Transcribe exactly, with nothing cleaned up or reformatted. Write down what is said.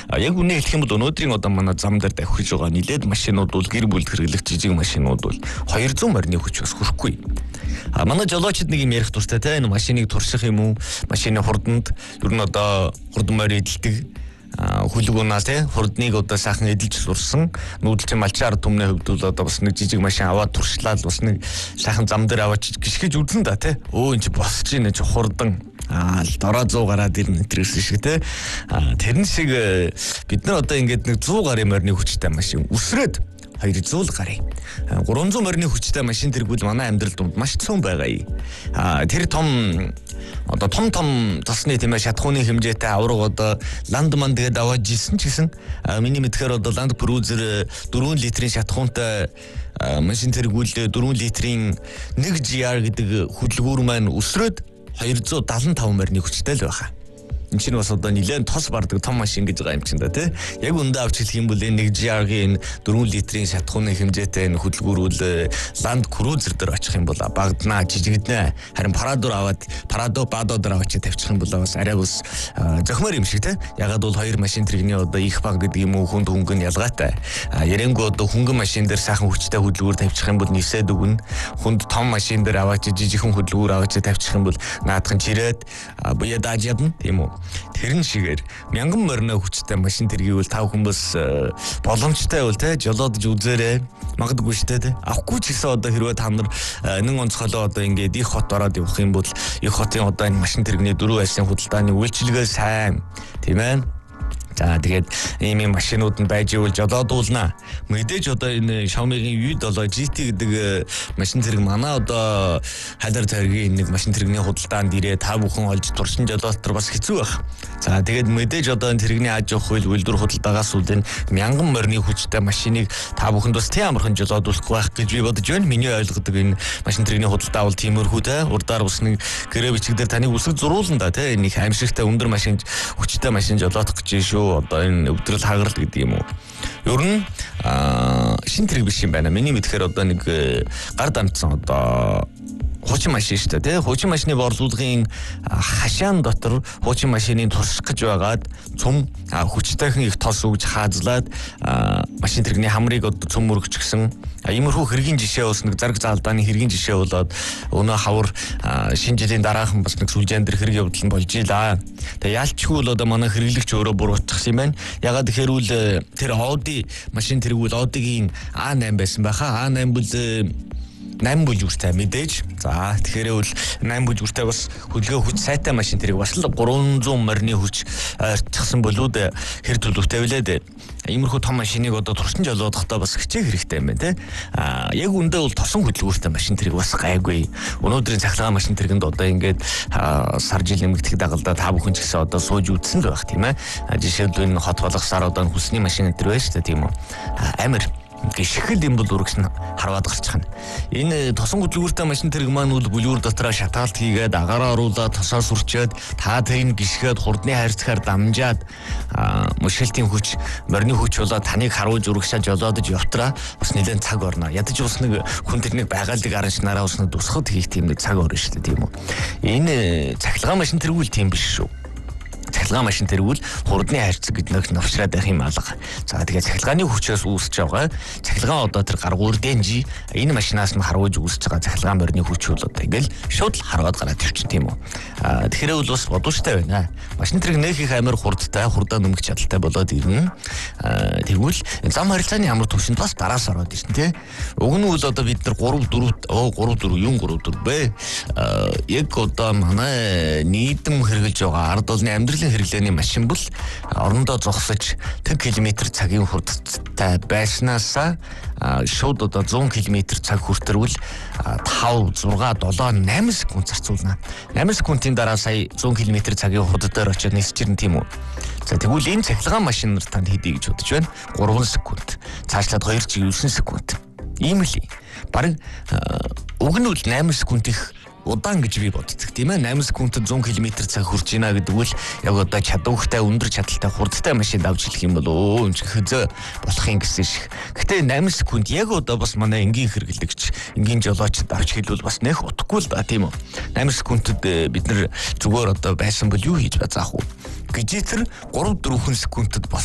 Яг үнэ хэлэх юм бол өнөөдрийн одоо манай зам дээр давхиж байгаа нилээд машинууд бол гэр бүлд хэрэглэх жижиг машинууд бол хоёр зуун морины хүч бас хүрэхгүй. А манай жолоочд нэг юм ярих дуртай те энэ машиныг турших юм уу? Машины хурданд ер нь одоо хурдан морь эдэлдэг хүлгүүнаа те хурдныг одоо сайхан эдэлж сурсан нүүдэлчин малчаар түмнээ хөвдөл одоо бас нэг жижиг машин аваад туршлаад бас нэг сайхан зам дээр аваад гიშгэж үзэн да те өө энэ чи босч ийн чи хурдан аа дороо зуун гараад ирнэ тэрсэн шиг те тэрэн шиг бид нар одоо ингээд нэг зуун гарын морины хүчтэй машин үсрээд хоёр зуун гарын гурван зуун морины хүчтэй машин тэргүүл манай амьдрал донд маш цөөн байгаа юм. А тэр том одоо том том тосны тийм ээ шатхууны хэмжээтэй авраг одоо ландман тэгээд аваад жисэн ч гэсэн миний мэдхээр одоо ланд крузер дөрвөн литрийн шатхуунтай машин тэргүүл дөрвөн литрийн нэг джи ар гэдэг хөдөлгүүр маань өсрөөд хоёр зуун дадлан таван морины хүчтэй л байгаа. Энэ чинь бас одоо нэлээд тос бардаг том машин гэж байгаа юм чинь да тий. Яг үндэ авч хэлэх юм бол энэ нэг джи ар-гийн дөрвөн литрийн шатхууны хэмжээтэй энэ хөдөлгүүрүүл ланд крузер дээр очих юм бол багднаа жижигднэ. Харин парадор аваад парадо бадо дээр авчиж тавьчих юм бол бас арай бас зохимоор юм шиг тий. Ягаад бол хоёр машин тэрэгний одоо их баг гэдэг юм уу хүнд хөнгөн ялгаатай. Ярэнгүй одоо хөнгөн машин дээр сайхан хүчтэй хөдөлгүүр тавьчих юм бол нисээд өгнө. Хүнд том машин дээр аваад жижигхэн хөдөлгүүр аваад тавьчих юм бол наадхан чирээд буяа дааж ядна тийм үү. Тэрэн шигээр мянган морины хүчтэй машин тэргийвэл тав хүмүүс боломжтой бол те жолоодж үзээрэй магадгүй штэ те авахгүй ч гэсэн одоо хэрвээ та нар нэг онцгойлоо одоо ингээд их хот ороод явах юм бол их хотын одоо энэ машин тэрэгний дөрвөн альсын худалдааны үйлчилгээ сайн тийм ээ. За тэгээд ийм ийм машинууд нь байж ивэл жолоодуулнаа. Мэдээж одоо энэ Xiaomi-гийн ю семь джи ти гэдэг машин зэрэг манай одоо хайдар царгийн нэг машин тэрэгний худалдаанд ирээ та бүхэн олж туршин жолоотор бас хэцүү байх. За тэгээд мэдээж одоо энэ тэрэгний аж ахуй үйлдвэр худалдаагаас үүдэн мянган морины хүчтэй машиныг та бүхэнд бас тийм амархан жолоодуулахгүй байх гэж би бодож байна. Миний ойлгодог энэ машин тэрэгний худалдаа бол тиймэрхүү те. Урдаар бас нэг гэрээ бичгдэр таны үсэг зурулна да те. Нэг аимшигтай өндөр машин хүчтэй машин жолоодох гэж шүү. Одоо энэ өвдрөл хагарал гэдэг юм уу. Ер нь шин тэрэг биш юм байна. Миний мэдхээр одоо нэг гар дамжсан одоо хуучин машин шүү дээ. Хуучин машины борлуулгын хашаан дотор хуучин машиныг турших гэж байгаад цум хүчтэйхэн их тос өгж хаазлаад машин тэрэгний хамрыг одоо цум өргөчихсөн. Иймэрхүү хэргийн жишээ бас нэг зарг заалдааны хэргийн жишээ болоод өнөө хавар шинэ жилийн дараахан бас нэг сүлжээн дээр хэрэг явдал нь болж илаа. Тэгээ яалчгүй л одоо манай хэрэглэгч өөрөө буруутчихсан юм байна. Ягаад гэхээр үл тэр Audi машин тэргүүл Audi-гийн А восемь байсан байхаа. А восемь бол восемь бүлгүүртэй мэдээж. За тэгэхээр бол восемь бүлгүүртэй бас хөдөлгөөн хүч сайтай машин тэрэг бас л гурван зуун морины хүч ойртчихсан болоод хэр төлөвтэй билээ. Иймэрхүү том машиныг одоо туршин жолоодохдоо бас хичээх хэрэгтэй юм байна те. А яг үндэ бол тосон хөдөлгөөртэй машин тэрэг бас гайгүй. Өнөөдрийн цахилгаан машин тэрэгэнд одоо ингээд сар жил нэмэгдэх дагалдаа та бүхэн ч гэсэн одоо сууж үзсэн л байх тийм ээ. Жишээлбэл энэ хот болгосаар одоо хүсний машин энэ төр байж та тийм үү. Амар гიშгэл юм бол үргэлж нь харваад гарчих нь. Энэ тосон хөдөлгөөртэй машин тэрэг маань бол бүлүүр дотроо шатаалт хийгээд агараа оруулаад тосоо сүрчээд та тэрийг гიშгээд хурдны хайрцгаар дамжаад мушилтын хүч, морины хүч болоод таныг харуулж үргэлжлэж жолоодож явтраа бас нэлээд цаг орно. Ядаж бас нэг хүн тэрнийг байгаалыг аранчнараа бас тусахад хийх тийм нэг цаг орно шүү дээ тийм үү. Энэ цахилгаан машин тэргүүл тийм биш шүү. Цахилгаан машин тэргүүл хурдны хайрцаг гэдэг нь навчраад байх юм алга. За тэгээд цахилгааны хүчээс үүсэж байгаа. Цахилгаан одоо тэр гаргуур дэнжи энэ машинаас нь харуулж үүсэж байгаа цахилгаан морины хүч бол одоо ингээл шууд харгаад гараад ирчих тийм үү. А тэгэхээр бол бас бодвоштой байна. Машин тэрэг нөх их амар хурдтай, хурдаа нэмэх чадaltaй болоод ирнэ. А тэгвэл зам харилцааны амар төвшөнд бас дараас ороод ирнэ тий. Уг нь бол одоо бид нар три four оо три four юм три four бэ. А яг одоо манай нийтэм хэрэгжилж байгаа ард олны амьдралын хэрэглээний машин бол орондоо зогсож пятьдесят км цагийн хурдтай байснаасаа шууд одоо one hundred км цаг хүртэрвэл five six seven eight секунд зарцуулна. eight секундын дараа сая one hundred км цагийн хурд дээр очиод нисэж ирнэ тийм үү. За тэгвэл энэ цахилгаан машин нар танд хэдий гэж бодож байна? three секунд. Цаашлаад two чи nine секунд. Ийм л бараг уг нь бол eight секунд их удаан гэж би боддог тийм ээ. eight секундэд one hundred км цаг хүрч ийна гэдэг үл яг одоо чадвартай өндөр чадaltaй хурдтай машин авч хэлэх юм бол өө энэ хязаа болох юм гэсэн шиг. Гэтэ eight секунд яг одоо бас манай энгийн хэрэглэгч энгийн жолоочд авч хэлвэл бас нэх утгагүй л да тийм үү. eight секундэд бид нар зүгээр одоо байсан бол юу хийж базаах вэ? Гэжитэр three four секундэд